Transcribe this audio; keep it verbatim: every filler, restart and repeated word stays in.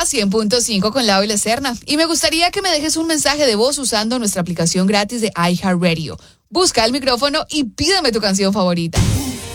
cien punto cinco con Lau y La Serna. Y me gustaría que me dejes un mensaje de voz usando nuestra aplicación gratis de iHeartRadio. Busca el micrófono y pídeme tu canción favorita.